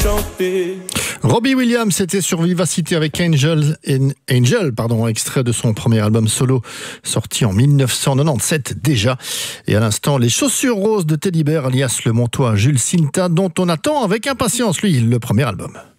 chanter. Robbie Williams était sur Vivacité avec Angel, extrait de son premier album solo sorti en 1997 déjà. Et à l'instant, Les Chaussures Roses de Teddy Bear, alias le Montois Jules Cinta, dont on attend avec impatience, lui, le premier album.